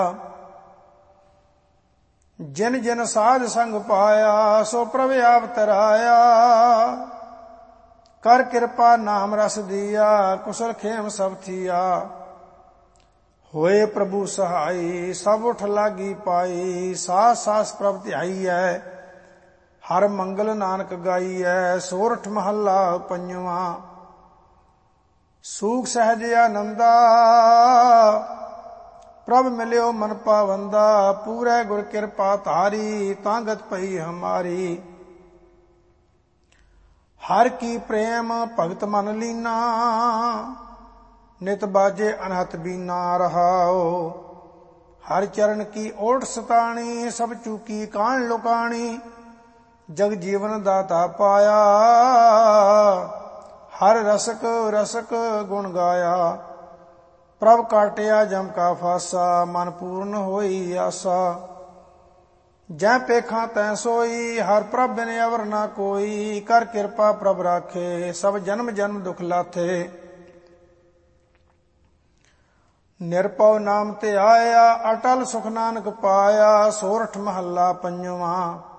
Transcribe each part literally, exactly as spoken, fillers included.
जिन जिन साध संग पाया सो प्रभ आप तराया। कर कृपा नाम रस दिया कुशल खेम सब थिया। होए प्रभु सहाई सब उठ लागी पाई। सास सास प्रभ ध्याई है हर मंगल नानक गाई है। सोरठ महला पंजवा। सूख सहज आनंदा प्रभ मिल्यो मन पावंदा। पूरे गुर कृपा तारी तांगत पई हमारी। हर की प्रेम भगत मन लीना नित बाजे अनहत बीना रहाओ। हर चरण की ओट सताणी सब चूकी कान लुकाणी। जग जीवन दाता पाया हर रसक रसक गुण गाया। प्रभ काटिया जम का फासा मन पूर्ण होई आसा। जै पेखा तै सोई हर प्रभ बिन अवर ना कोई। कर कृपा प्रभ राखे सब जन्म जन्म दुख लाथे। निरपौ नाम ते आया अटल सुख नानक पाया। सोरठ महला पंजवा।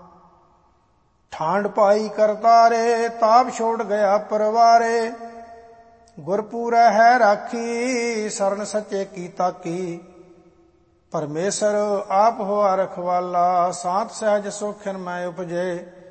ठांड पाई करतारे ताप छोड़ गया परवारे। गुरपूरै है राखी शरण सचे की ताकी। परमेश्वर आप होआ रखवाला सात सहज सोखन मैं उपजे।